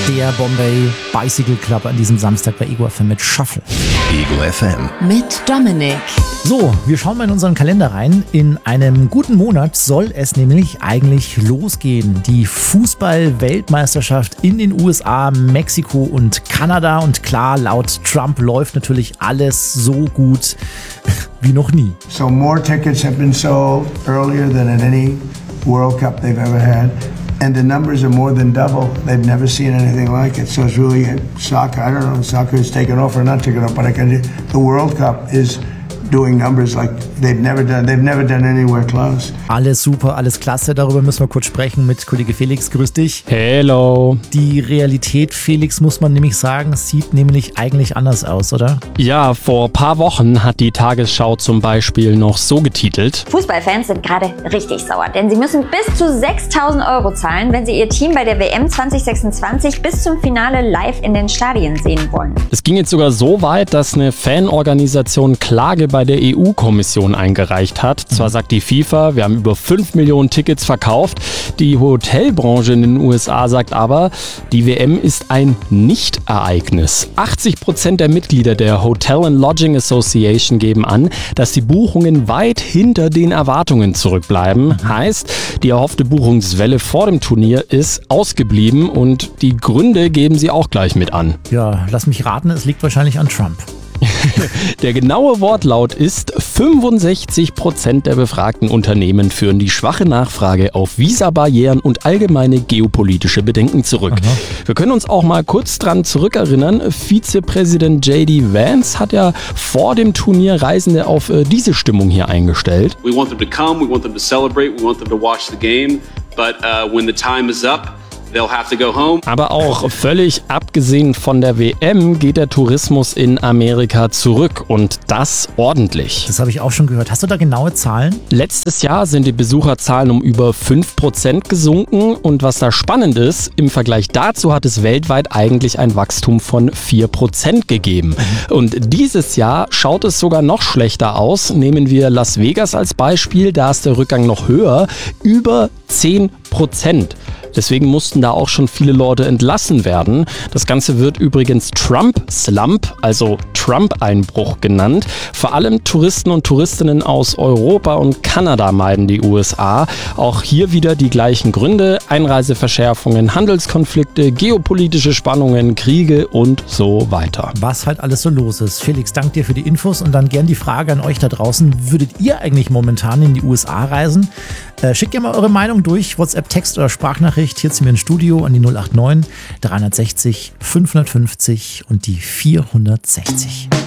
Der Bombay Bicycle Club an diesem Samstag bei Ego FM mit Shuffle. Ego FM. Mit Dominik. So, wir schauen mal in unseren Kalender rein. In einem guten Monat soll es nämlich eigentlich losgehen. Die Fußball-Weltmeisterschaft in den USA, Mexiko und Kanada. Und klar, laut Trump läuft natürlich alles so gut wie noch nie. So more tickets have been sold earlier than in any World Cup they've ever had. And the numbers are more than double. They've never seen anything like it. So it's really soccer. I don't know if soccer is taken off or not taken off, but the World Cup is doing numbers like they've never done anywhere close. Alles super, alles klasse. Darüber müssen wir kurz sprechen mit Kollege Felix. Grüß dich. Hello. Die Realität, Felix, muss man nämlich sagen, sieht nämlich eigentlich anders aus, oder? Ja, vor ein paar Wochen hat die Tagesschau zum Beispiel noch so getitelt: Fußballfans sind gerade richtig sauer, denn sie müssen bis zu 6.000 € zahlen, wenn sie ihr Team bei der WM 2026 bis zum Finale live in den Stadien sehen wollen. Es ging jetzt sogar so weit, dass eine Fanorganisation Klage bei der EU-Kommission eingereicht hat. Zwar sagt die FIFA, wir haben über 5 Millionen Tickets verkauft. Die Hotelbranche in den USA sagt aber, die WM ist ein Nicht-Ereignis. 80% der Mitglieder der Hotel and Lodging Association geben an, dass die Buchungen weit hinter den Erwartungen zurückbleiben. Heißt, die erhoffte Buchungswelle vor dem Turnier ist ausgeblieben und die Gründe geben sie auch gleich mit an. Ja, lass mich raten, es liegt wahrscheinlich an Trump. Der genaue Wortlaut ist: 65% der befragten Unternehmen führen die schwache Nachfrage auf Visabarrieren und allgemeine geopolitische Bedenken zurück. Aha. Wir können uns auch mal kurz dran zurückerinnern. Vizepräsident J.D. Vance hat ja vor dem Turnier Reisende auf diese Stimmung hier eingestellt. We want them to come, we want them to celebrate, we want them to watch the game, but when the time is up, they'll have to go home. Aber auch völlig abgesehen von der WM geht der Tourismus in Amerika zurück und das ordentlich. Das habe ich auch schon gehört. Hast du da genaue Zahlen? Letztes Jahr sind die Besucherzahlen um über 5% gesunken und was da spannend ist, im Vergleich dazu hat es weltweit eigentlich ein Wachstum von 4% gegeben. Und dieses Jahr schaut es sogar noch schlechter aus. Nehmen wir Las Vegas als Beispiel, da ist der Rückgang noch höher, über 10%. Deswegen mussten da auch schon viele Leute entlassen werden. Das Ganze wird übrigens Trump-Slump, also Trump-Einbruch genannt. Vor allem Touristen und Touristinnen aus Europa und Kanada meiden die USA. Auch hier wieder die gleichen Gründe: Einreiseverschärfungen, Handelskonflikte, geopolitische Spannungen, Kriege und so weiter. Was halt alles so los ist. Felix, danke dir für die Infos und dann gern die Frage an euch da draußen: Würdet ihr eigentlich momentan in die USA reisen? Schickt ihr mal eure Meinung durch, WhatsApp, Text oder Sprachnachricht hier zu mir ins Studio an die 089 360 550 und die 460.